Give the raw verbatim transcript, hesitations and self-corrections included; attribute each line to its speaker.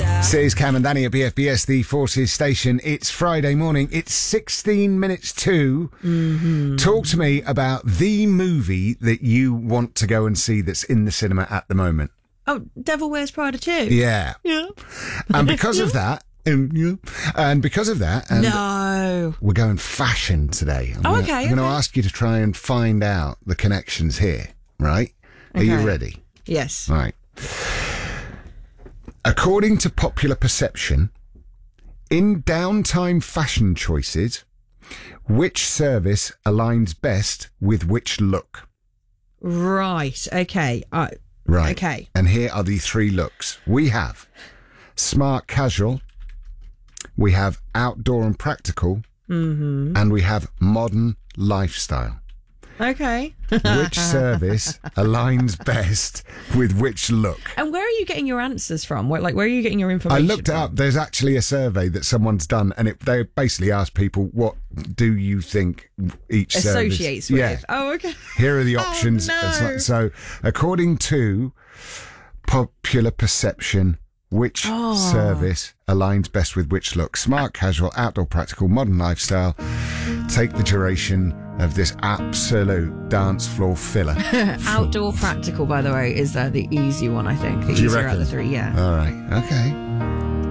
Speaker 1: Says Cam and Danny at B F B S, the Forces station. It's Friday morning. It's sixteen minutes to.
Speaker 2: Mm-hmm.
Speaker 1: Talk to me about the movie that you want to go and see that's in the cinema at the moment.
Speaker 2: Oh, Devil Wears Prada two.
Speaker 1: Yeah.
Speaker 2: Yeah.
Speaker 1: And because of that, um, yeah, and because of that, and
Speaker 2: no.
Speaker 1: we're going fashion today. I'm
Speaker 2: Oh,
Speaker 1: gonna,
Speaker 2: okay,
Speaker 1: I'm going to
Speaker 2: okay.
Speaker 1: ask you to try and find out the connections here, right? Are you
Speaker 2: Okay.
Speaker 1: ready?
Speaker 2: Yes.
Speaker 1: Right. According to popular perception, in downtime fashion choices, which service aligns best with which look?
Speaker 2: Right. Okay. Uh,
Speaker 1: Right.
Speaker 2: Okay.
Speaker 1: And here are the three looks. We have smart casual, we have outdoor and practical,
Speaker 2: Mm-hmm.
Speaker 1: and we have modern lifestyle.
Speaker 2: Okay.
Speaker 1: Which service aligns best with which look?
Speaker 2: And where are you getting your answers from? Where, like, where are you getting your
Speaker 1: I
Speaker 2: information
Speaker 1: looked it
Speaker 2: from?
Speaker 1: up. There's actually a survey that someone's done, and it, they basically ask people, what do you think each
Speaker 2: Associates
Speaker 1: service...
Speaker 2: with.
Speaker 1: Yeah.
Speaker 2: Oh, okay.
Speaker 1: Here are the
Speaker 2: Oh,
Speaker 1: options.
Speaker 2: no.
Speaker 1: So, so, according to popular perception, which
Speaker 2: Oh.
Speaker 1: service aligns best with which look? Smart, casual, outdoor, practical, modern lifestyle. Take the duration of this absolute dance floor filler.
Speaker 2: Outdoor practical, by the way, is uh, the easy one, I think. The
Speaker 1: Do you
Speaker 2: easier out
Speaker 1: reckon?
Speaker 2: of the three, yeah.
Speaker 1: All right. Okay.